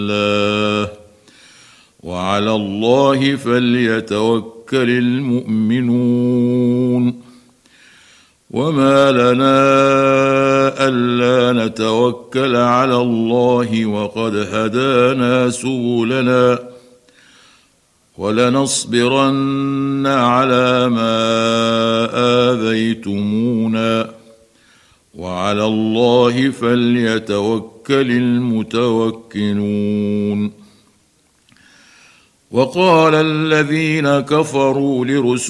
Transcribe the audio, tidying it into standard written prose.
الله وعلى الله فليتوكل المؤمنون. وما لنا ألا نتوكل على الله وقد هدانا سبلنا ولنصبرن على ما آذيتمونا وعلى الله فليتوكل المتوكلون. وقال الذين كفروا لرسلهم